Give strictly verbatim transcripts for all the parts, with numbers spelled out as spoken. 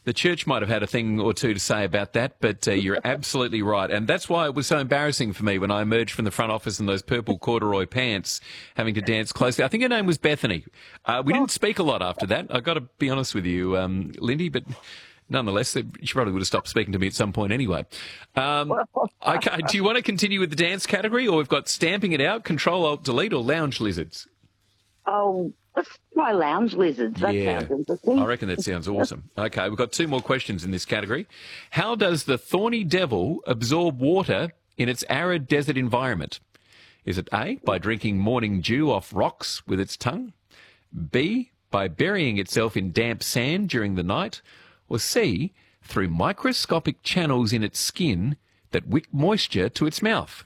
The church might have had a thing or two to say about that, but uh, you're absolutely right. And that's why it was so embarrassing for me when I emerged from the front office in those purple corduroy pants, having to dance closely. I think her name was Bethany. Uh, we didn't speak a lot after that. I've got to be honest with you, um, Lindy, but nonetheless, she probably would have stopped speaking to me at some point anyway. Um, okay, do you want to continue with the dance category, or we've got Stamping It Out, Control Alt Delete, or Lounge Lizards? Oh, let's try Lounge Lizards. That yeah, sounds interesting. I reckon that sounds awesome. Okay, we've got two more questions in this category. How does the thorny devil absorb water in its arid desert environment? Is it A, by drinking morning dew off rocks with its tongue? B, by burying itself in damp sand during the night? Or C, through microscopic channels in its skin that wick moisture to its mouth?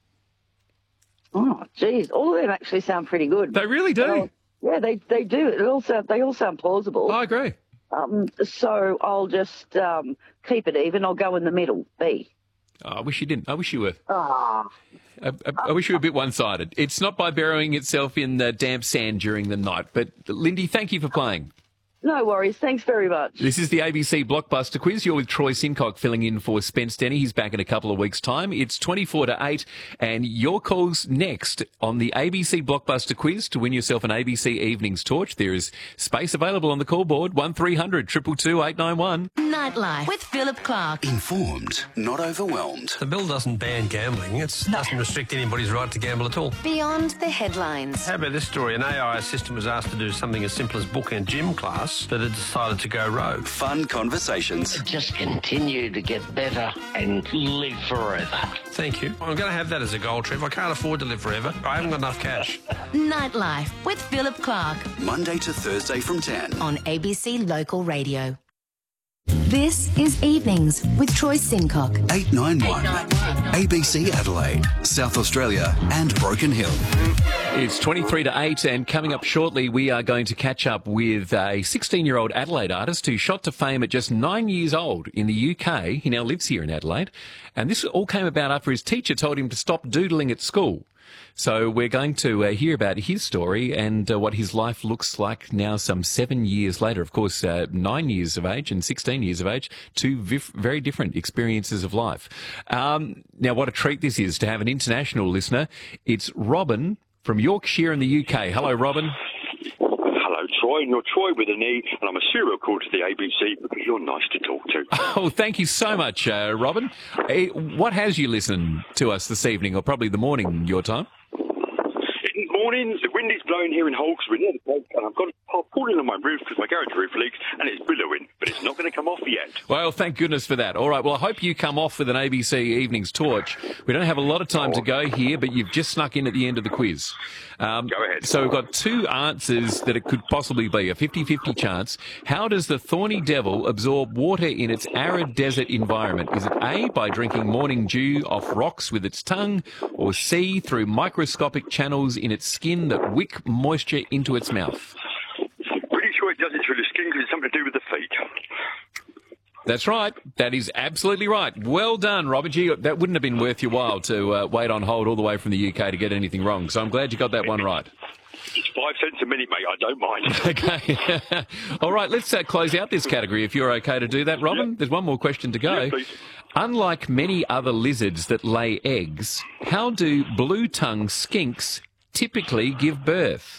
Oh, geez, all of them actually sound pretty good. They really do. Uh, yeah, they they do. It also they all sound plausible. I agree. Um, so I'll just um, keep it even. I'll go in the middle. B. Oh, I wish you didn't. I wish you were. Ah. I, I, I wish you were a bit one-sided. It's not by burying itself in the damp sand during the night. But Lindy, thank you for playing. No worries. Thanks very much. This is the A B C Blockbuster Quiz. You're with Troy Sincock filling in for Spence Denny. He's back in a couple of weeks' time. It's twenty-four to eight, and your call's next on the A B C Blockbuster Quiz to win yourself an A B C Evenings torch. There is space available on the call board, one three hundred two two two eight nine one. Nightlife with Philip Clark. Informed, not overwhelmed. The bill doesn't ban gambling. It doesn't restrict anybody's right to gamble at all. Beyond the headlines. How about this story? An A I assistant was asked to do something as simple as book and gym class, but it decided to go rogue. Fun conversations. Just continue to get better and live forever. Thank you. I'm going to have that as a goal, Trev. I can't afford to live forever. I haven't got enough cash. Nightlife with Philip Clark. Monday to Thursday from ten. On A B C Local Radio. This is Evenings with Troy Sincock. eight nine one. A B C Adelaide, South Australia and Broken Hill. It's twenty-three to eight, and coming up shortly, we are going to catch up with a sixteen-year-old Adelaide artist who shot to fame at just nine years old in the U K. He now lives here in Adelaide. And this all came about after his teacher told him to stop doodling at school. So we're going to uh, hear about his story and uh, what his life looks like now some seven years later. Of course, uh, nine years of age and sixteen years of age, two vif- very different experiences of life. Um, now, what a treat this is to have an international listener. It's Robin from Yorkshire in the U K. Hello, Robin. Hello, Troy, and you're Troy with an E, and I'm a serial caller to the A B C because you're nice to talk to. Oh, thank you so much, uh, Robin. Uh, what has you listened to us this evening, or probably the morning, your time? Morning, the wind is blowing here in Hawkes, we're near the boat, and I've got a tarpaulin on my roof because my garage roof leaks, and it's billowing, but it's not going to come off yet. Well, thank goodness for that. All right, well, I hope you come off with an A B C Evenings torch. We don't have a lot of time to go here, but you've just snuck in at the end of the quiz. Um, go ahead. So we've got two answers that it could possibly be, a fifty-fifty chance. How does the thorny devil absorb water in its arid desert environment? Is it A, by drinking morning dew off rocks with its tongue, or C, through microscopic channels in its skin that wick moisture into its mouth? Pretty sure it does it through the skin because it's something to do with the feet. That's right. That is absolutely right. Well done, Robert. Gee, that wouldn't have been worth your while to uh, wait on hold all the way from the U K to get anything wrong. So I'm glad you got that one right. It's five cents a minute, mate. I don't mind. Okay. All right, let's uh, close out this category if you're okay to do that, Robin. Yep. There's one more question to go. Yeah, please. Unlike many other lizards that lay eggs, how do blue-tongued skinks typically give birth?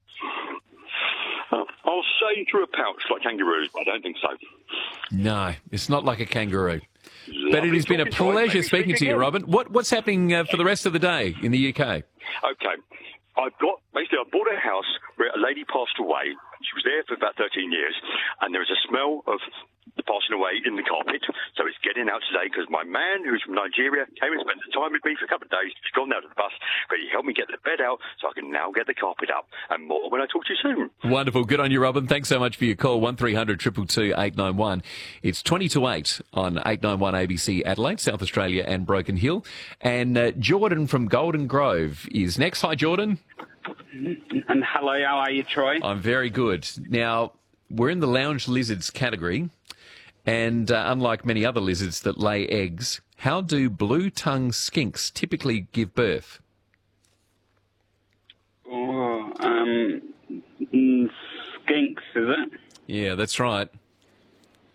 Uh, I'll say through a pouch like kangaroos, but I don't think so. No, it's not like a kangaroo. But it has been a pleasure speaking to you, Robin. What, what's happening uh, for the rest of the day in the U K? Okay. I've got, basically, I bought a house where a lady passed away. She was there for about thirteen years, and there was a smell of the passing away in the carpet. So it's getting out today because my man, who's from Nigeria, came and spent the time with me for a couple of days. He's gone down to the bus, but he helped me get the bed out so I can now get the carpet up. And more when I talk to you soon. Wonderful. Good on you, Robin. Thanks so much for your call. one three hundred two two two eight nine one. It's twenty to eight on eight nine one A B C Adelaide, South Australia and Broken Hill. And uh, Jordan from Golden Grove is next. Hi, Jordan. And hello, how are you, Troy? I'm very good. Now, we're in the lounge lizards category, and uh, unlike many other lizards that lay eggs, how do blue-tongued skinks typically give birth? Oh, um, mm, skinks, is it? Yeah, that's right.